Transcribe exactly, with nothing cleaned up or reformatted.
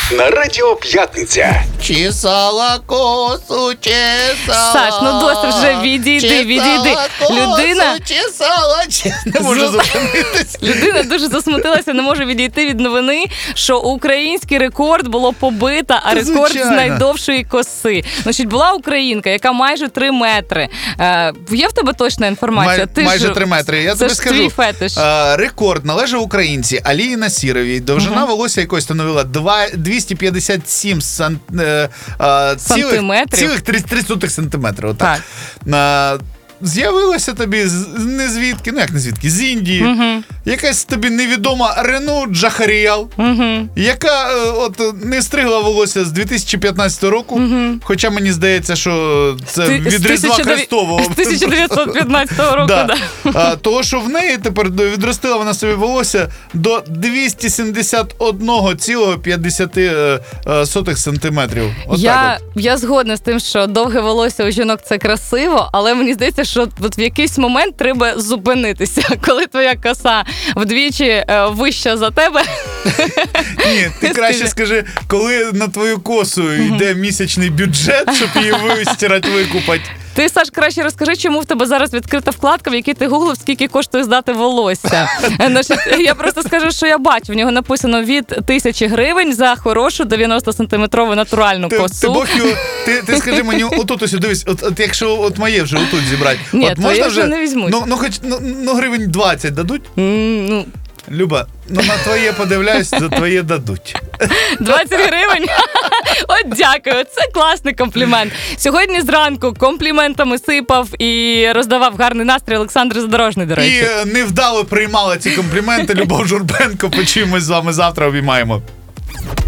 на Радіо П'ятниця. Чесала косу, чесала. Саш, ну досить вже, відійди, чесала відійди. Косу, Людина... чесала, чесала. Не можу зупинитись. Людина дуже засмутилася, не може відійти від новини, що український рекорд було побито, а рекорд Звичайно. з найдовшої коси. Значить, була українка, яка майже три метри. Е, є в тебе точна інформація? Май, Ти майже ж, три метри. Я це тобі ж скажу. твій фетиш. А, рекорд належав українці Алії Насіровій. Довжина Угу. волосся якої становила двісті п'ятдесят сім сан, е, а, Сантиметрів. Цілих три сотих сантиметра. Отак. Так. А, з'явилася тобі з не звідки, ну як не звідки, з Індії, Угу. якась тобі невідома Рену Джахаріял, Угу. яка е, от не стригла волосся з дві тисячі п'ятнадцятого року, Угу. хоча мені здається, що це Ти- від з Різдва тисяча дев'ятсот Христового. З тисяча дев'ятсот п'ятнадцятого року, Да. да. А, того, що в неї тепер відростила вона собі волосся до двісті сімдесят один цілих п'ятдесят сотих сантиметрів. Отак Я, от. я згодна з тим, що довге волосся у жінок – це красиво, але мені здається, що от в якийсь момент треба зупинитися, коли твоя коса вдвічі е, вища за тебе. Ні, ти краще скажи, коли на твою косу йде місячний бюджет, щоб її вистирати, викупати. Ти, Саш, краще розкажи, чому в тебе зараз відкрита вкладка, в якій ти гуглив, скільки коштує здати волосся. Значить, я просто скажу, що я бачу. В нього написано від тисячі гривень за хорошу дев'яносто-сантиметрову натуральну Ти, косу. ти, Бог його, ти, ти скажи мені, отут ось, дивись, от, от якщо от моє вже отут зібрати. Ні, от твоє можна вже не візьмуть. Ну, ну, хоч, ну, ну, гривень двадцять дадуть? М, ну, Люба, ну на твоє подивляюсь, за твоє дадуть. двадцять гривень? От дякую, це класний комплімент. Сьогодні зранку компліментами сипав і роздавав гарний настрій Олександр Задорожний, до речі. І невдало приймала ці компліменти Любов Журбенко. Почуємось з вами завтра, обіймаємо.